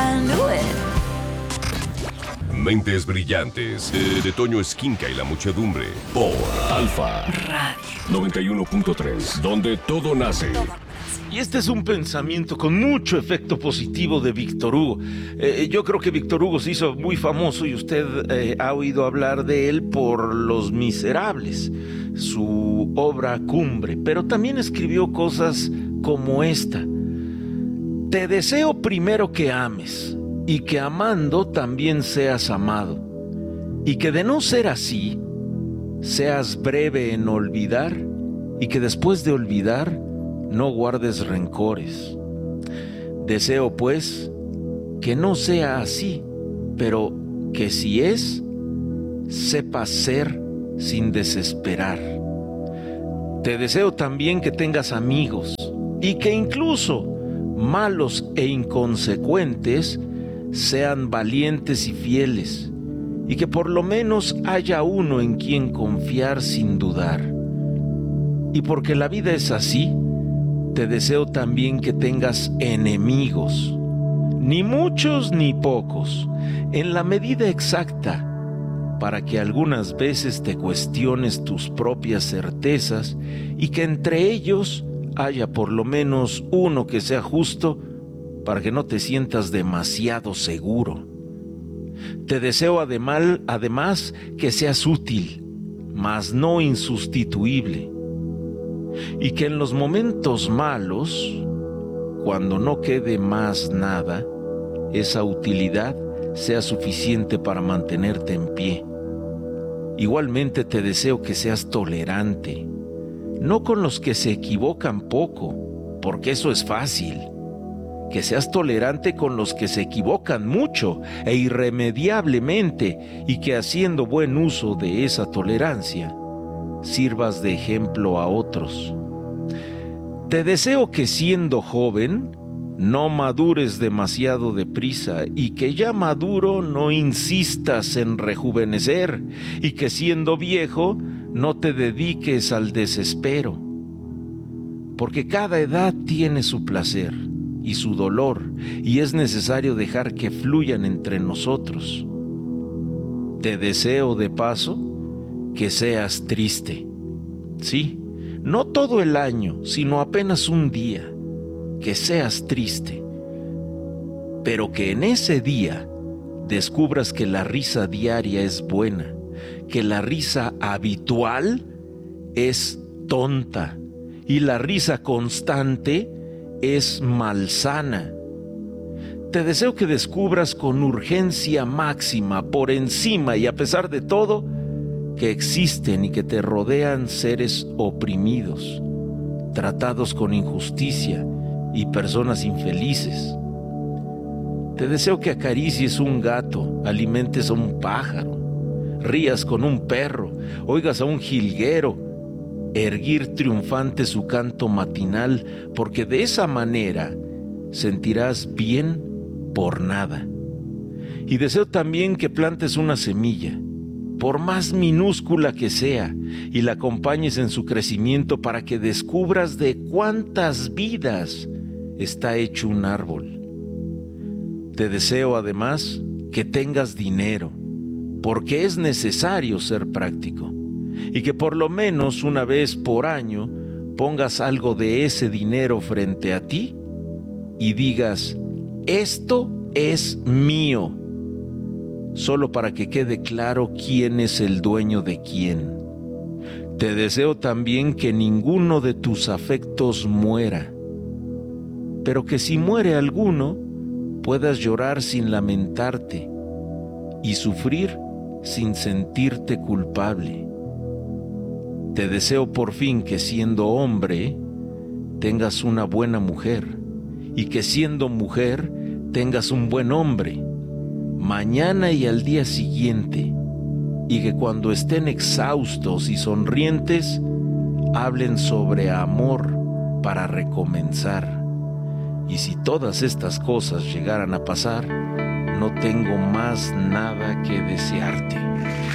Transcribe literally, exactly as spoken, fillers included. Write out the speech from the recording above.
I knew it. Mentes brillantes, de, de Toño Esquinca y la muchedumbre, por Alfa noventa y uno punto tres, donde todo nace. Y este es un pensamiento con mucho efecto positivo de Víctor Hugo. Eh, yo creo que Víctor Hugo se hizo muy famoso y usted eh, ha oído hablar de él por Los Miserables, su obra cumbre, pero también escribió cosas como esta. Te deseo primero que ames y que amando también seas amado, y que de no ser así, seas breve en olvidar y que después de olvidar no guardes rencores. Deseo, pues, que no sea así, pero que si es, sepas ser sin desesperar. Te deseo también que tengas amigos y que incluso malos e inconsecuentes sean valientes y fieles, y que por lo menos haya uno en quien confiar sin dudar. Y porque la vida es así, te deseo también que tengas enemigos, ni muchos ni pocos, en la medida exacta, para que algunas veces te cuestiones tus propias certezas y que entre ellos haya por lo menos uno que sea justo para que no te sientas demasiado seguro. Te deseo además, además que seas útil, mas no insustituible, y que en los momentos malos, cuando no quede más nada, esa utilidad sea suficiente para mantenerte en pie. Igualmente te deseo que seas tolerante, no con los que se equivocan poco, porque eso es fácil, que seas tolerante con los que se equivocan mucho e irremediablemente, y que haciendo buen uso de esa tolerancia, sirvas de ejemplo a otros. Te deseo que siendo joven, no madures demasiado deprisa, y que ya maduro no insistas en rejuvenecer, y que siendo viejo no te dediques al desespero, porque cada edad tiene su placer y su dolor, y es necesario dejar que fluyan entre nosotros. Te deseo de paso que seas triste. Sí, no todo el año, sino apenas un día, que seas triste, pero que en ese día descubras que la risa diaria es buena, que la risa habitual es tonta y la risa constante es malsana. Te deseo que descubras con urgencia máxima, por encima y a pesar de todo, que existen y que te rodean seres oprimidos, tratados con injusticia y personas infelices. Te deseo que acaricies un gato, alimentes a un pájaro, rías con un perro, oigas a un jilguero erguir triunfante su canto matinal, porque de esa manera sentirás bien por nada. Y deseo también que plantes una semilla, por más minúscula que sea, y la acompañes en su crecimiento para que descubras de cuántas vidas está hecho un árbol. Te deseo además que tengas dinero, porque es necesario ser práctico, y que por lo menos una vez por año pongas algo de ese dinero frente a ti y digas, esto es mío, solo para que quede claro quién es el dueño de quién. Te deseo también que ninguno de tus afectos muera, pero que si muere alguno, puedas llorar sin lamentarte y sufrir sin sentirte culpable. Te deseo por fin que siendo hombre tengas una buena mujer, y que siendo mujer tengas un buen hombre, mañana y al día siguiente, y que cuando estén exhaustos y sonrientes, hablen sobre amor para recomenzar. Y si todas estas cosas llegaran a pasar, no tengo más nada que desearte.